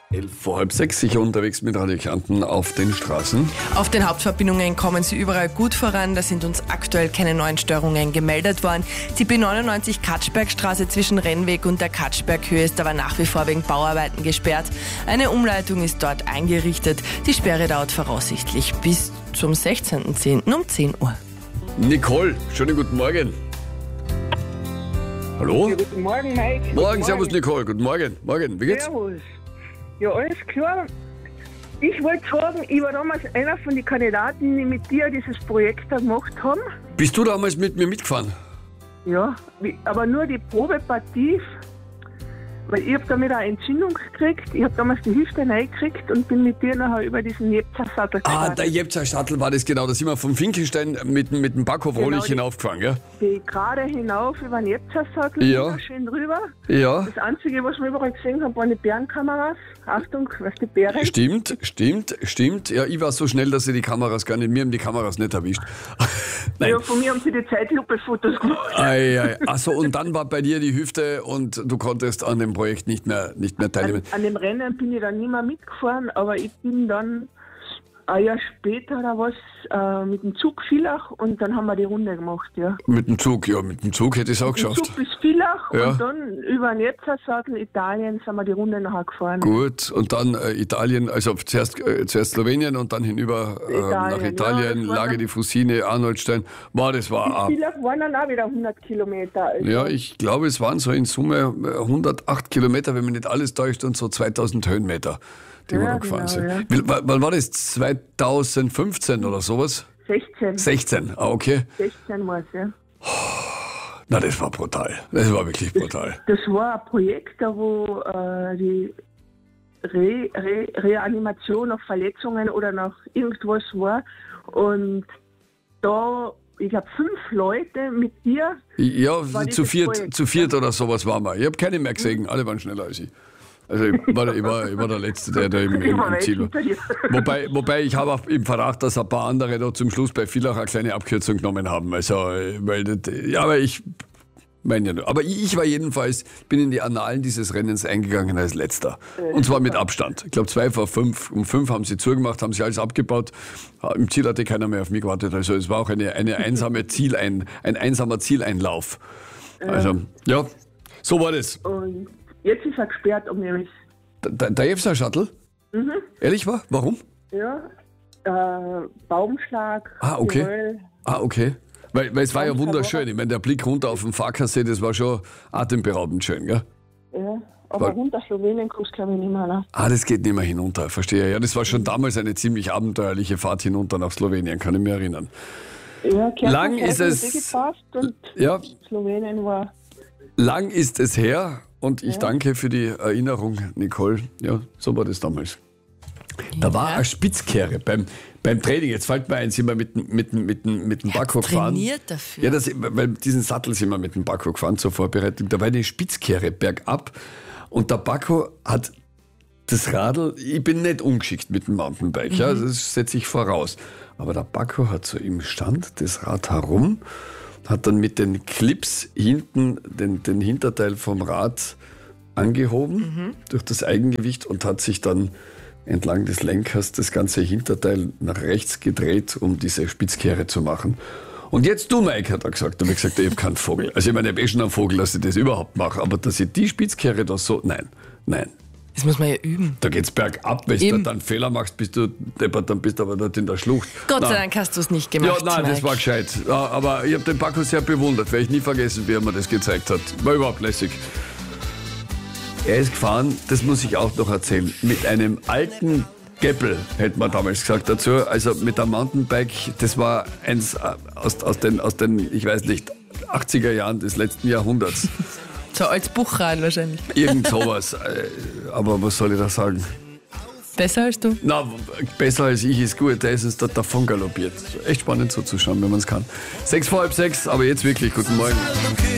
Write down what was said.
Vor halb sechs, sicher unterwegs mit Radio Kärnten auf den Straßen. Auf den Hauptverbindungen kommen sie überall gut voran. Da sind uns aktuell keine neuen Störungen gemeldet worden. Die B99 Katschbergstraße zwischen Rennweg und der Katschberghöhe ist aber nach wie vor wegen Bauarbeiten gesperrt. Eine Umleitung ist dort eingerichtet. Die Sperre dauert voraussichtlich bis zum 16.10. um 10 Uhr. Nicole, schönen guten Morgen. Hallo? Ja, guten Morgen, Mike. Morgen, servus Nicole, guten Morgen. Morgen, wie geht's? Servus. Ja, alles klar. Ich wollte sagen, ich war damals einer von den Kandidaten, die mit dir dieses Projekt da gemacht haben. Bist du damals mit mir mitgefahren? Ja, aber nur die Probepartie, weil ich habe damit eine Entzündung gekriegt. Ich habe damals die Hüfte reingekriegt und bin mit dir nachher über diesen Jepzer-Sattel gefahren. Der Jepzer-Sattel war das genau. Da sind wir vom Finkelstein mit dem Backhof-Rohlich hinaufgefahren, gell? Die gerade hinauf über den Jepzer-Sattel, Ja. schön drüber. Ja. Das Einzige, was wir überall gesehen haben, waren die Bärenkameras. Achtung, was die Bären? Stimmt. Ja, ich war so schnell, dass sie die Kameras gar nicht, mir haben die Kameras nicht erwischt. Nein. Ja, von mir haben sie die Zeitlupe-Fotos gemacht. Achso, und dann war bei dir die Hüfte und du konntest an dem Projekt nicht mehr teilnehmen. An dem Rennen bin ich dann nicht mehr mitgefahren, aber ich bin dann ein Jahr später oder was mit dem Zug Villach und dann haben wir die Runde gemacht, ja. Mit dem Zug hätte ich es auch Mit dem geschafft. Zug bis Villach Ja. und dann über den Jepzer-Sattel Italien sind wir die Runde nachher gefahren. Gut, und dann Italien, also zuerst Slowenien und dann hinüber nach Italien, Italien, ja, das war Lage dann- die Fusine, Arnoldstein. Das war Bis Villach waren dann auch wieder 100 Kilometer. Also. ja, ich glaube, es waren so in Summe 108 Kilometer, wenn mich nicht alles täuscht, und so 2000 Höhenmeter, die wir Ja, da gefahren genau, sind. Wann war das? 2015 oder sowas? 16. 16, okay. 16 war es, ja. Na, das war brutal. Das war wirklich brutal. Das war ein Projekt, da wo die Reanimation nach Verletzungen oder nach irgendwas war. Und da, ich glaube, 5 Leute mit dir. Ja, War zu dieses Projekt, viert oder sowas waren wir. Ich habe keine mehr gesehen, alle waren schneller als ich. Also ich war der Letzte, der da im Ziel war. Wobei ich habe auch im Verdacht, dass ein paar andere da zum Schluss bei Villach eine kleine Abkürzung genommen haben. Also, aber ich meine ja nur. Aber ich war jedenfalls, bin in die Annalen dieses Rennens eingegangen als Letzter. Und zwar mit Abstand. Ich glaube 2 vor 5. Um 5 haben sie zugemacht, haben sie alles abgebaut. Im Ziel hatte keiner mehr auf mich gewartet. Also es war auch ein einsamer Zieleinlauf. Also, ja, so war das. Und jetzt ist er gesperrt, nämlich, Der Jepser-Shuttle? Ehrlich war? Warum? ja, Baumschlag, Okay. Geröll. Okay. Weil es war ja wunderschön. Ich meine, der Blick runter auf den Farkasee, das war schon atemberaubend schön, gell? Ja, aber runter Slowenien kommst glaube ich nicht mehr nach. Das geht nicht mehr hinunter, verstehe. Ja, das war schon damals eine ziemlich abenteuerliche Fahrt hinunter nach Slowenien, kann ich mich erinnern. Ja, Lang ist es- gepasst und Ja, Slowenien war. lang ist es her und ich danke für die Erinnerung, Nicole. Ja, so war das damals. Da war eine Spitzkehre beim Training. Jetzt fällt mir ein, sind wir mit dem Backhof gefahren. Trainiert dafür. Ja, weil diesen Sattel sind wir mit dem Backhof gefahren zur Vorbereitung. Da war eine Spitzkehre bergab und der Backhof hat das Radl, ich bin nicht ungeschickt mit dem Mountainbike, ja, das setze ich voraus. Aber der Backhof hat so im Stand das Rad herum, hat dann mit den Clips hinten den Hinterteil vom Rad angehoben durch das Eigengewicht und hat sich dann entlang des Lenkers das ganze Hinterteil nach rechts gedreht, um diese Spitzkehre zu machen. Und jetzt du, Mike, hat er gesagt. Da habe ich gesagt, ich habe keinen Vogel. Also ich meine, ich habe schon einen Vogel, dass ich das überhaupt mache. Aber dass ich die Spitzkehre da so, nein. Das muss man ja üben. Da geht's bergab, wenn du Eben. dort einen Fehler machst, bist du deppert, dann bist du aber dort in der Schlucht. Gott sei Nein. Dank hast du es nicht Ja, gemacht. nein, das Mike. war gescheit. Ja, aber ich habe den Paco sehr bewundert, werde ich nie vergessen, wie er mir das gezeigt hat. War überhaupt lässig. Er ist gefahren, das muss ich auch noch erzählen, mit einem alten Geppel, hätte man damals gesagt dazu. Also mit einem Mountainbike, das war eins aus den, ich weiß nicht, 80er Jahren des letzten Jahrhunderts. So als Buchrad wahrscheinlich. Irgend sowas. Aber was soll ich da sagen? Besser als du. Na, besser als ich ist gut, der ist uns dort davon galoppiert. Echt spannend zuzuschauen, wenn man es kann. 6 vor halb 6, aber jetzt wirklich, guten Morgen.